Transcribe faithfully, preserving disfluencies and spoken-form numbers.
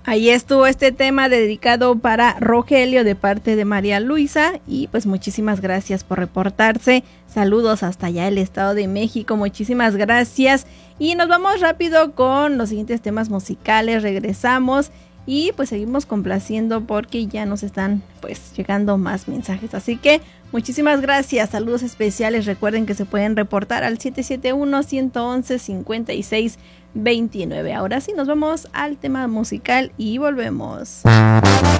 Ahí estuvo este tema dedicado para Rogelio de parte de María Luisa y pues muchísimas gracias por reportarse. Saludos hasta allá el Estado de México, muchísimas gracias. Y nos vamos rápido con los siguientes temas musicales, regresamos y pues seguimos complaciendo porque ya nos están pues llegando más mensajes. Así que muchísimas gracias, saludos especiales. Recuerden que se pueden reportar al siete siete uno, uno uno uno, cinco seis dos nueve. Ahora sí nos vamos al tema musical y volvemos.